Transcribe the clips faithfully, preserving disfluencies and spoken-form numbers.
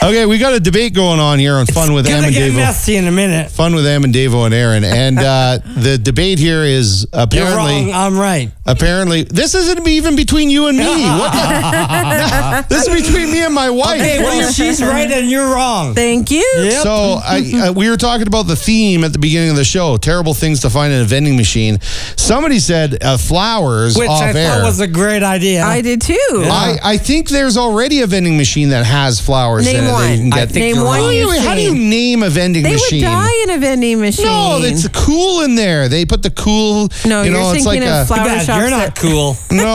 Okay, we got a debate going on here on Fun with Em and Gonna Davo. get messy in a minute. Fun with Em and Davo and Aaron. And uh, the debate here is You're apparently... wrong. I'm right. Apparently, this isn't even between you and me. What the, this is between me and my wife. Okay, What do well, you- she's right and you're wrong. Thank you. Yep. So I, uh, we were talking about the theme at the beginning of the show: terrible things to find in a vending machine. Somebody said uh, flowers Which off I air. thought was a great idea. I did too. I, I think there's already a vending machine that has flowers Name in it. one. That you can I get. think Name you're one. wrong. you've Wait, how do you seen. name a vending They machine? would die in a vending machine. No, it's cool in there. They put the cool. No, you know, you're it's thinking like of a flower Dad, shops. you're not that- cool. no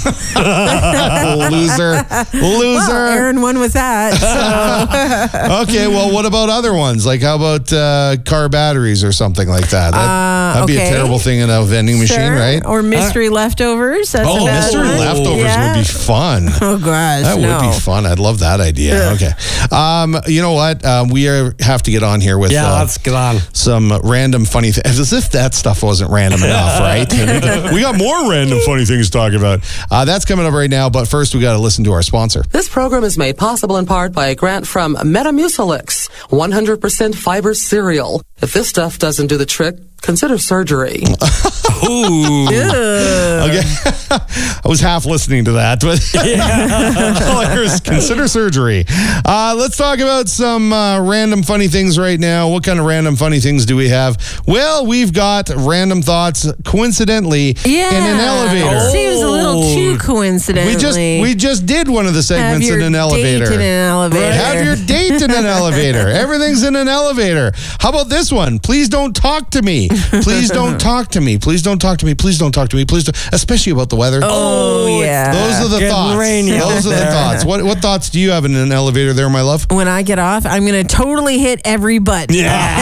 loser, loser. Well, Aaron won with that. So. Okay, well, what about other ones? Like, how about uh, car batteries or something like that? That Uh, that'd be a okay. terrible thing in a vending machine, Sure. right? Or mystery leftovers. That's Oh, a bad mystery one. leftovers Yeah. would be fun. Oh gosh, That no. would be fun. I'd love that idea. Yeah. Okay. Um, you know what? Um, we are, have to get on here with Yeah, uh, let's get on. some random funny things. As if that stuff wasn't random enough, right? We got more random funny things to talk about. Uh, that's coming up right now. But first, we got to listen to our sponsor. This program is made possible in part by a grant from Metamucilix, one hundred percent fiber cereal. If this stuff doesn't do the trick, consider surgery. Ooh. Okay. I was half listening to that, but all I hear is consider surgery. Uh, let's talk about some uh, random funny things right now. What kind of random funny things do we have? Well, we've got random thoughts, coincidentally, Yeah. in an elevator. It seems a little too coincidentally. We just we just did one of the have segments your in an elevator. date in an elevator. Have your date in an elevator. Everything's in an elevator. How about this one? Please don't talk to me. Please don't talk to me. Please don't talk to me. Please don't talk to me. Please don't. Especially about the weather. Oh yeah. Those are the Getting thoughts. rainy out Those are the there. thoughts. What what thoughts do you have in an elevator there, my love? When I get off, I'm going to totally hit every button.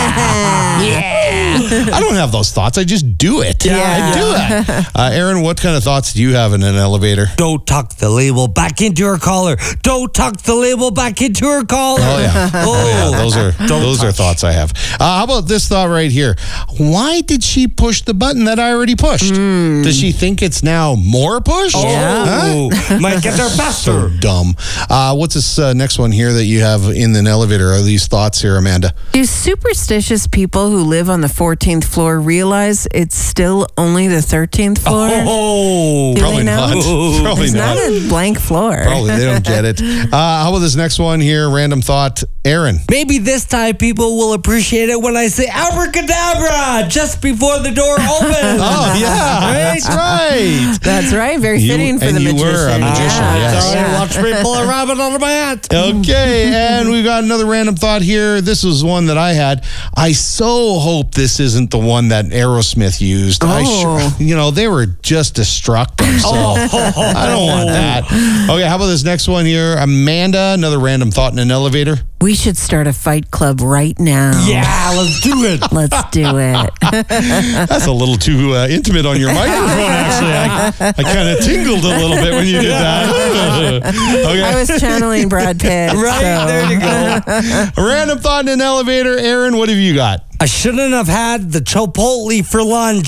I don't have those thoughts. I just do it. Yeah. I do it. Uh, Aaron, what kind of thoughts do you have in an elevator? Don't tuck the label back into her collar. Don't tuck the label back into her collar. Oh yeah, oh, yeah. Those are Don't those are touch. thoughts I have. Uh, how about this thought right here? Why did she push the button that I already pushed? Does she think it's now more pushed? Oh, might get there So faster. dumb. Uh, what's this uh, next one here that you have in an elevator? Are these thoughts here, Amanda? Do superstitious people who live on the fourteenth floor realize it's still only the thirteenth floor? Oh, Do Probably they know? not. Probably It's not not. a blank floor. Probably they don't get it. Uh, how about this next one here? Random thought, Aaron. maybe this time people will appreciate it when I say abracadabra just before the door opens. Oh yeah, that's right. That's right. Very You- fitting for and the you magician. were a magician, Yeah. yes. Sorry, Yeah. watch me pull a rabbit out of my hat. Okay, and we've got another random thought here. This was one that I had. I so hope this isn't the one that Aerosmith used. I Oh. sure, you know, they were just destructive. So I don't want that. Okay, how about this next one here? Amanda, another random thought in an elevator. We should start a fight club right now. Yeah, let's do it. Let's do it. That's a little too uh, intimate on your microphone, actually. I, I kind of tingled a little bit when you did that. Okay. I was channeling Brad Pitt. Right, so. there you go. A random thought in an elevator. Aaron, what have you got? I shouldn't have had the Chipotle for lunch.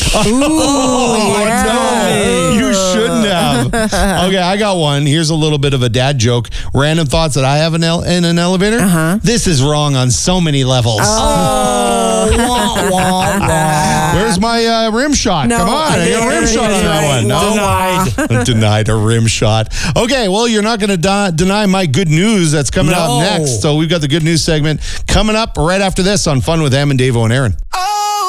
Oh, yeah. no. You shouldn't have. Okay, I got one. Here's a little bit of a dad joke. Random thoughts that I have in, el- in an elevator. Uh-huh. This is wrong on so many levels. Oh, wah, wah, wah. Where's my uh, rim shot? No, Come on, I got a rim Aaron, shot on that one. No? Denied. Denied a rim shot. Okay, well, you're not going to di- deny my good news that's coming No. up next. So we've got the good news segment coming up right after this on Fun with Em and Davo and Aaron.